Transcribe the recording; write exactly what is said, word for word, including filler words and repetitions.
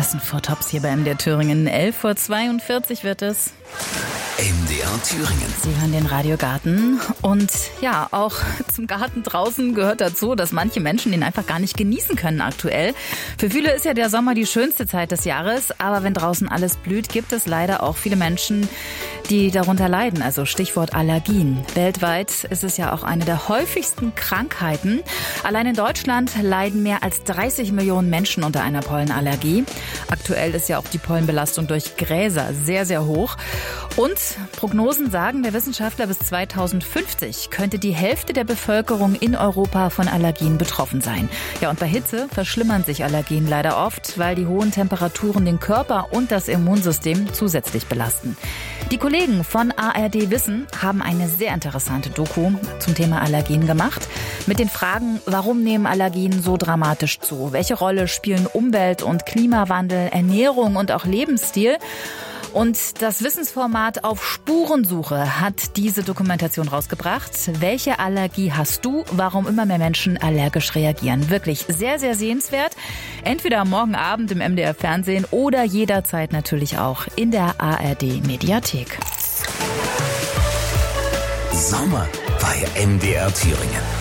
Das sind Four Tops hier bei M D R Thüringen. elf Uhr zweiundvierzig wird es. M D R Thüringen. Sie hören den Radiogarten und ja, auch zum Garten draußen gehört dazu, dass manche Menschen den einfach gar nicht genießen können aktuell. Für viele ist ja der Sommer die schönste Zeit des Jahres, aber wenn draußen alles blüht, gibt es leider auch viele Menschen, die darunter leiden, also Stichwort Allergien. Weltweit ist es ja auch eine der häufigsten Krankheiten. Allein in Deutschland leiden mehr als dreißig Millionen Menschen unter einer Pollenallergie. Aktuell ist ja auch die Pollenbelastung durch Gräser sehr, sehr hoch. Und Prognosen sagen der Wissenschaftler, bis zweitausendfünfzig könnte die Hälfte der Bevölkerung in Europa von Allergien betroffen sein. Ja, und bei Hitze verschlimmern sich Allergien leider oft, weil die hohen Temperaturen den Körper und das Immunsystem zusätzlich belasten. Die Kollegen von A R D Wissen haben eine sehr interessante Doku zum Thema Allergien gemacht. Mit den Fragen, warum nehmen Allergien so dramatisch zu? Welche Rolle spielen Umwelt- und Klimawandel, Ernährung und auch Lebensstil? Und das Wissensformat Auf Spurensuche hat diese Dokumentation rausgebracht. Welche Allergie hast du? Warum immer mehr Menschen allergisch reagieren? Wirklich sehr, sehr sehenswert. Entweder morgen Abend im M D R Fernsehen oder jederzeit natürlich auch in der A R D Mediathek. Sommer bei M D R Thüringen.